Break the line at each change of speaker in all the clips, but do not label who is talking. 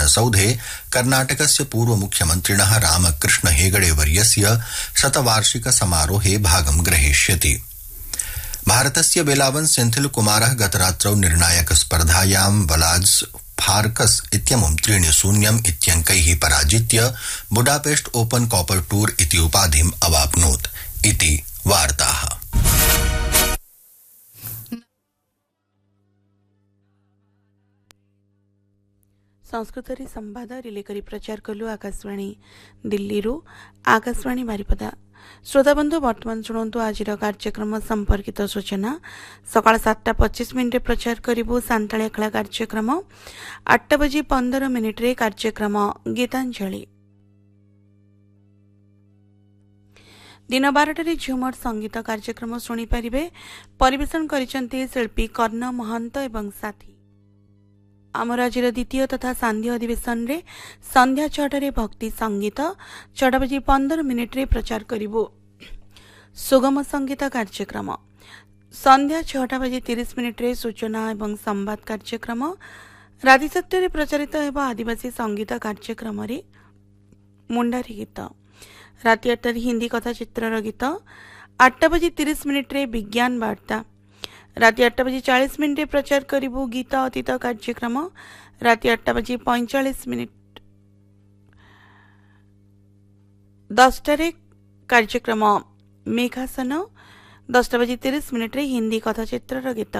विधानसौधे कर्णाटकस्य पूर्व मुख्यमन्त्रिणः रामकृष्ण हेगड़े वर्यस्य शतवार्षिक समारोहे भागं ग्रहीष्यति। भारतस्य वेलावन सेन्थिल कुमारः गतरात्रौ निर्णायक स्पर्धायां वलाड्स फार्कस इत्यमुं 3-0 इत्यङ्कैः पराजित्य बुडापेस्ट ओपन कॉपर टूर इति उपाधिम् अवाप्नोत् इति वार्ताः।
संस्कृत संवाद रिले करी प्रचार कलु आकाशवाणी दिल्ली आकाशवाणी बारिपदा। श्रोताबंधु वर्तमान शुणु आज कार्यक्रम संपर्कित सूचना। सकाळ 7:25 प्रचार करिबु सांताळिया खेला कार्यक्रम। 8:15 कार्यक्रम गीतांजलि। दिन 12 झुमर संगीत कार्यक्रम शुणी पारिबे। परिवेशन करिसंती शिल्पी कर्ण महंत एवं साथी। आमर आज द्वितीय तथा सांध्य अधिवेशन रे संध्या 6 भक्ति संगीत 6:15 प्रचार करिबो। सुगम संगीत कार्यक्रम संध्या 6:30 सूचना एवं संवाद कार्यक्रम। राति 7 प्रचारित हेबा आदिवासी संगीत कार्यक्रम रे मुंडारी गीत। राति 8 हिंदी कथा चित्रर गीत। 8:30 विज्ञान वार्ता। राति 8:40 प्रचार करिबु गीत अतीत कार्यक्रम। राति 8:45 10 कार्यक्रम मेघासन। 10:30 हिंदी कथा चित्रर गीत।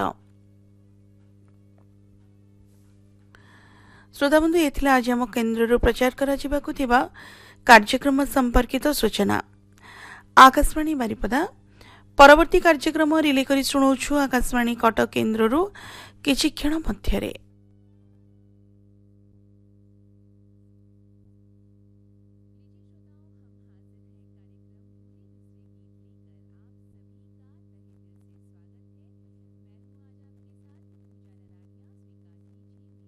श्रोताबंधु एथिला आज आम केन्द्र प्रचार करा जिबाकु थिबा कार्यक्रम संपर्कित सूचना। आकाशवाणी बारिपदा। परवर्ती कार्यक्रम रिले करी शुणुछु आकाशवाणी कटक केन्द्ररू किछि क्षण मध्यरे।